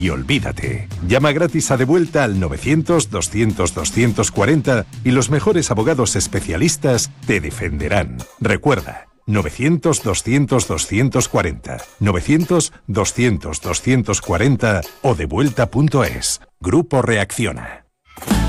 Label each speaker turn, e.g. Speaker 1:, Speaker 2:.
Speaker 1: y olvídate. Llama gratis a Devuelta al 900-200-240 y los mejores abogados especialistas te defenderán. Recuerda, 900-200-240, 900-200-240 o devuelta.es. Grupo Reacciona.